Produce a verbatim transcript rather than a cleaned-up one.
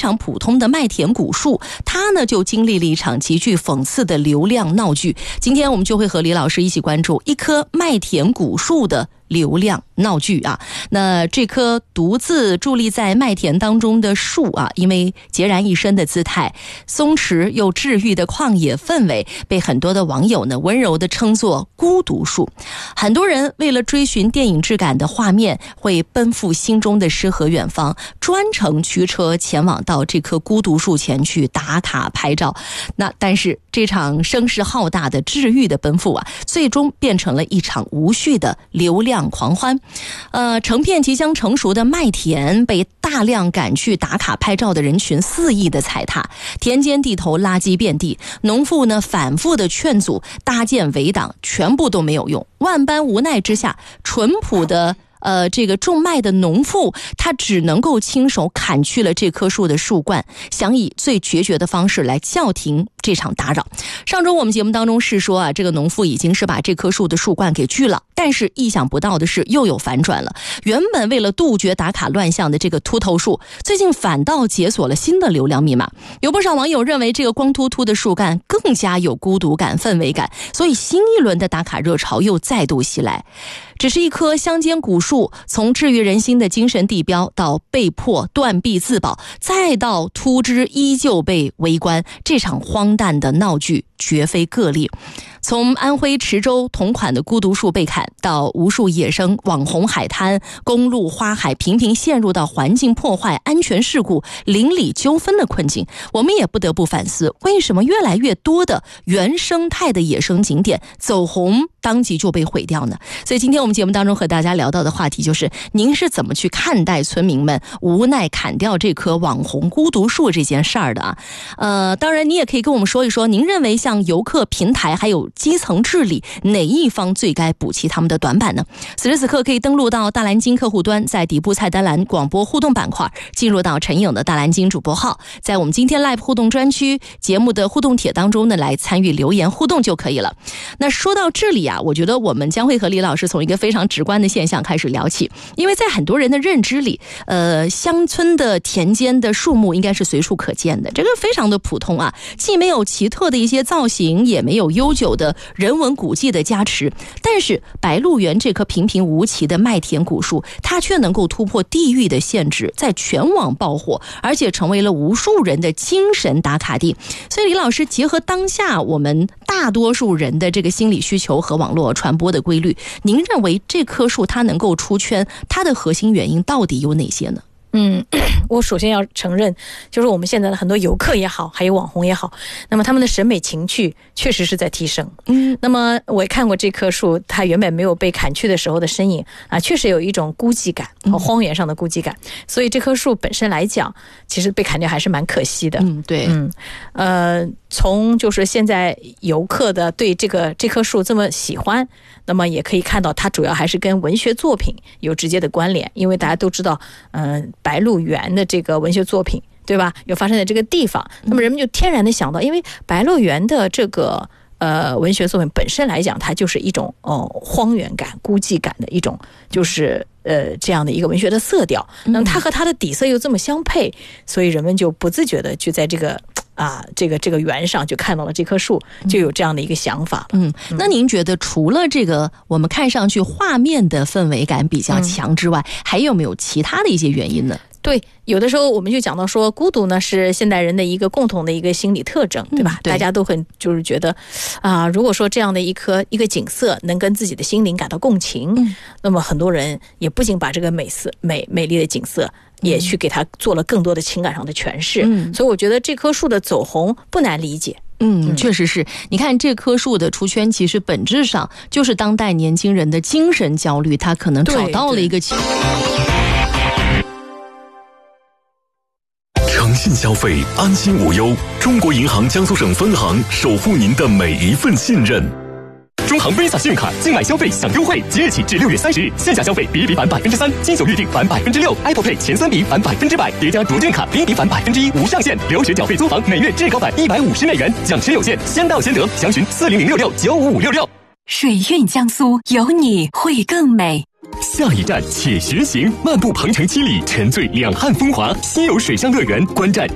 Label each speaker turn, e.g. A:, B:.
A: 常普通的麦田古树，它呢就经历了一场极具讽刺的流量闹剧。今天我们就会和李老师一起关注一棵麦田古树的流量闹剧啊。那这棵独自伫立在麦田当中的树啊，因为孑然一身的姿态、松弛又治愈的旷野氛围，被很多的网友呢温柔地称作孤独树。很多人为了追寻电影质感的画面，会奔赴心中的诗和远方，专程驱车前往到这棵孤独树前去打卡拍照。那但是这场声势浩大的治愈的奔赴啊，最终变成了一场无序的流量狂欢。呃，成片即将成熟的麦田被大量赶去打卡拍照的人群肆意的踩踏，田间地头垃圾遍地，农妇呢反复的劝阻搭建围挡，全部都没有用。万般无奈之下，淳朴的呃，这个种麦的农妇，他只能够亲手砍去了这棵树的树冠，想以最决绝的方式来叫停这场打扰。上周我们节目当中是说啊，这个农妇已经是把这棵树的树冠给锯了，但是意想不到的是又有反转了。原本为了杜绝打卡乱象的这个秃头树，最近反倒解锁了新的流量密码。有不少网友认为这个光秃秃的树干更加有孤独感、氛围感，所以新一轮的打卡热潮又再度袭来。只是一棵乡间古树，从治愈人心的精神地标到被迫断臂自保，再到秃枝依旧被围观，这场荒诞的闹剧绝非个例。从安徽池州同款的孤独树被砍，到无数野生网红海滩、公路花海频频陷入到环境破坏、安全事故、邻里纠纷的困境，我们也不得不反思，为什么越来越多的原生态的野生景点走红当即就被毁掉呢？所以今天我们节目当中和大家聊到的话题就是，您是怎么去看待村民们无奈砍掉这棵网红孤独树这件事儿的啊？呃，当然你也可以跟我们说一说，您认为像游客平台还有基层治理，哪一方最该补齐他们的短板呢？此时此刻可以登录到大蓝鲸客户端，在底部菜单栏广播互动板块进入到陈颖的大蓝鲸主播号，在我们今天 Live 互动专区节目的互动帖当中呢，来参与留言互动就可以了。那说到这里啊，我觉得我们将会和李老师从一个非常直观的现象开始聊起。因为在很多人的认知里，呃，乡村的田间的树木应该是随处可见的，这个非常的普通啊，既没有奇特的一些造型，也没有悠久的人文古迹的加持，但是白鹿原这棵平平无奇的麦田古树，它却能够突破地域的限制，在全网爆火，而且成为了无数人的精神打卡地。所以李老师结合当下我们大多数人的这个心理需求和网络传播的规律，您认为这棵树它能够出圈，它的核心原因到底有哪些呢？
B: 嗯，我首先要承认，就是我们现在的很多游客也好，还有网红也好，那么他们的审美情趣确实是在提升。嗯，那么我也看过这棵树，它原本没有被砍去的时候的身影啊，确实有一种孤寂感和荒原上的孤寂感。嗯、所以这棵树本身来讲，其实被砍掉还是蛮可惜的。
A: 嗯，对，
B: 嗯，呃，从就是现在游客的对这个这棵树这么喜欢，那么也可以看到它主要还是跟文学作品有直接的关联，因为大家都知道，嗯、呃。白鹿原的这个文学作品，对吧？有发生在这个地方，那么人们就天然的想到，因为白鹿原的这个呃文学作品本身来讲，它就是一种哦、呃、荒原感、孤寂感的一种，就是呃这样的一个文学的色调。那么它和它的底色又这么相配，所以人们就不自觉的就在这个。啊，这个这个园上就看到了这棵树，就有这样的一个想法了。
A: 嗯，那您觉得除了这个我们看上去画面的氛围感比较强之外，嗯、还有没有其他的一些原因呢？
B: 对，有的时候我们就讲到说，孤独呢是现代人的一个共同的一个心理特征，对吧？嗯、对，大家都很就是觉得啊、呃，如果说这样的一颗一个景色能跟自己的心灵感到共情，嗯、那么很多人也不仅把这个美色美美丽的景色。也去给他做了更多的情感上的诠释，嗯、所以我觉得这棵树的走红不难理解。
A: 嗯，确实是。你看这棵树的出圈，其实本质上就是当代年轻人的精神焦虑，他可能找到了一个情。
C: 诚信消费，安心无忧。中国银行江苏省分行守护您的每一份信任。中行 Visa 信用卡境外消费享优惠，即日起至六月三十日，线下消费比比返百分之三，金宿预订返百分之六 ，Apple Pay 前三笔返百分之百，叠加卓健卡零笔返百分之一，无上限。留学缴费租房每月至高返一百五十美元，奖池有限，先到先得。详询四零零六六九五五六六。
D: 水韵江苏，有你会更美。
C: 下一站且徐行，漫步鹏城七里，沉醉两汉风华，西游水上乐园，观战